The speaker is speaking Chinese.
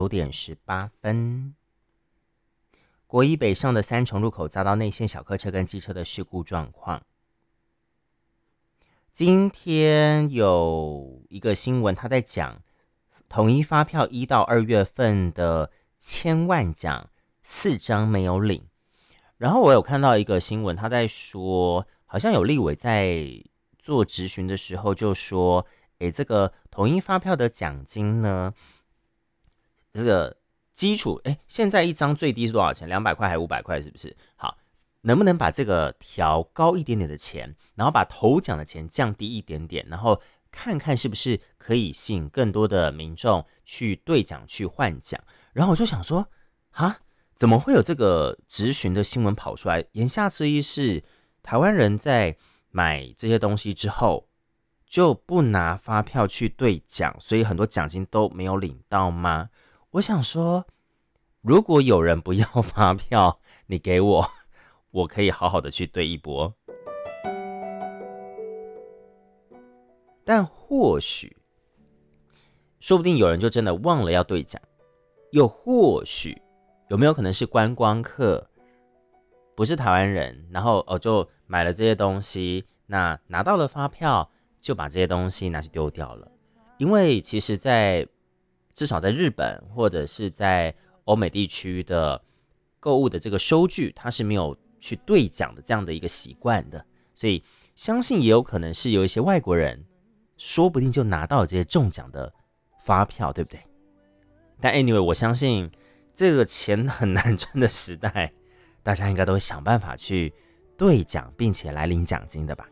9点18分，国一北上的3重路口遭到内线小客车跟机车的事故状况。今天有一个新闻，他在讲统一发票1到2月份的1000万奖4张没有领。然后我有看到一个新闻，他在说，好像有立委在做质询的时候就说，这个统一发票的奖金呢，这个基础，现在一张最低是多少钱？200块还是500块？是不是？好，能不能把这个调高一点点的钱，然后把头奖的钱降低一点点，然后看看是不是可以吸引更多的民众去兑奖、去换奖？然后我就想说，怎么会有这个质询的新闻跑出来？言下之意是，台湾人在买这些东西之后，就不拿发票去兑奖，所以很多奖金都没有领到吗？我想说，如果有人不要发票，你给我，我可以好好的去兑一波。但或许，说不定有人就真的忘了要兑奖，又或许有没有可能是观光客，不是台湾人，然后就买了这些东西，那拿到了发票，就把这些东西拿去丢掉了。因为其实至少在日本或者是在欧美地区的购物的这个收据，它是没有去兑奖的这样的一个习惯的，所以相信也有可能是有一些外国人，说不定就拿到了这些中奖的发票，对不对？但 anyway， 我相信这个钱很难赚的时代，大家应该都会想办法去兑奖，并且来领奖金的吧。